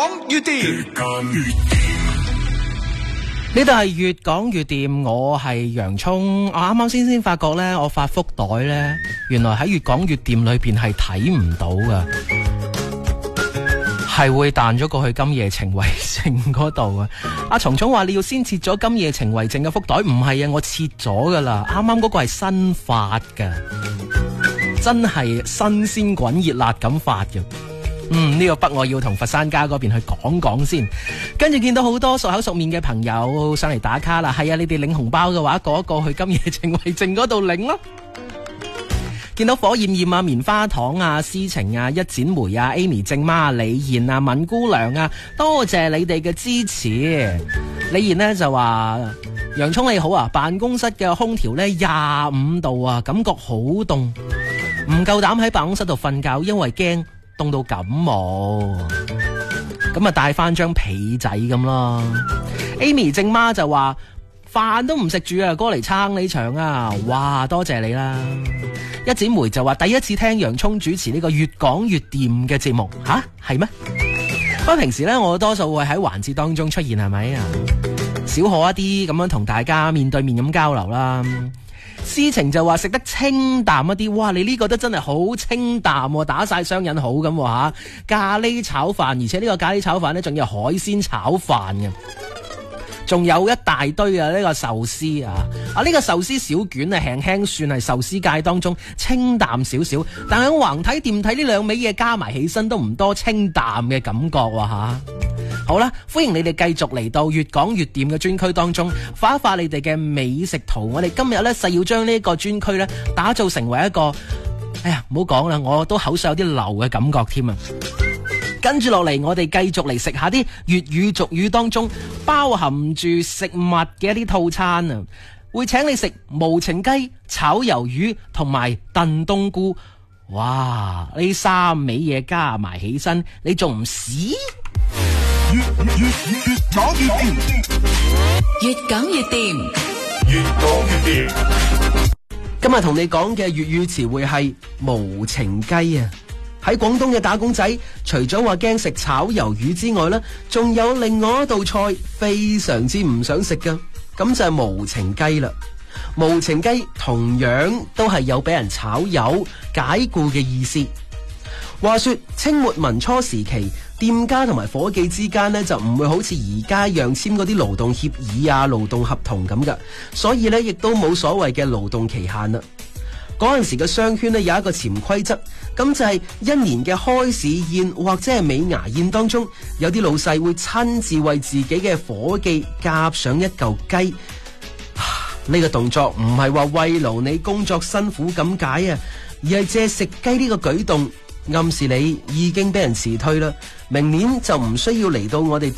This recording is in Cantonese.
講越掂， 呢度係越講越掂，我係洋蔥。我啱啱先發覺呢，我發福袋呢，原來喺越講越掂裏邊係睇唔到噶，係會彈咗過去今夜情為證嗰度啊！阿蟲蟲話你要先切咗今夜情為證嘅福袋，唔係啊，我切咗噶啦，啱啱嗰個係新發噶，真係新鮮滾熱辣咁發嘅。呢個筆我要同佛山家嗰邊去講講先，跟住見到好多熟口熟面嘅朋友上嚟打卡啦。係啊，你哋領紅包嘅話，過一過去今夜情為證嗰度領咯。見到火焰焰啊、棉花糖啊、詩情啊、一剪梅啊、Amy 正媽、李賢啊、敏姑娘啊，多謝你哋嘅支持。李賢呢就話：洋蔥你好啊，辦公室嘅空調呢25度啊，感覺好凍，唔夠膽喺辦公室度瞓覺，因為驚凍到感冒，咁啊帶翻張被仔咁咯。Amy 正媽就話飯都唔食住啊，過嚟撐你場啊！哇，多謝你啦。一剪梅就話第一次聽洋蔥主持呢個越講越掂嘅節目，吓係咩？不過平時呢，我多數會喺環節當中出現，係咪啊？少可一啲咁樣同大家面對面咁交流啦。詩情就話食得清淡一啲，哇！你呢個都真係好清淡，打晒雙引號咁吓。咖喱炒飯，而且呢個咖喱炒飯呢，仲有海鮮炒飯嘅，仲有一大堆啊！呢個壽司啊，呢個壽司小卷啊，輕輕算係壽司界當中清淡少少，但係橫睇掂睇呢兩味嘢加埋起身都唔多清淡嘅感覺吓。好啦，歡迎你哋繼續嚟到越講越掂嘅專區當中，發一發你哋嘅美食圖。我哋今日呢，誓要將呢個專區呢打造成為一個，哎呀，唔好講啦，我都口水有啲流嘅感覺添啊！跟住落嚟，我哋繼續嚟食下啲粵語俗語當中包含住食物嘅一啲套餐啊！會請你食無情雞、炒魷魚同埋燉冬菇。哇！呢三味嘢加埋起身，你仲唔屎？ 越講越掂， 越講越掂， 越講越掂。 今日同你講嘅粵語詞彙係無情雞啊！喺廣東嘅打工仔，除咗話驚食炒魷魚之外呢，仲有另外一道菜非常之唔想食㗎，咁就係無情雞啦。無情雞同樣都係有俾人炒魷解僱嘅意思。話說清末民初時期，店家同埋伙計之間呢，就唔會好似而家一樣簽嗰啲勞動協議啊、勞動合同咁噶，所以呢，亦都冇所謂嘅勞動期限啦。嗰陣時嘅商圈呢，有一個潛規則，咁就係一年嘅開市宴或者係尾牙宴當中，有啲老細會親自為自己嘅伙計夾上一嚿雞。呢個動作唔係話慰勞你工作辛苦咁解啊，而係借食雞呢個舉動暗示你已經俾人辭退啦，明年就唔需要嚟到我哋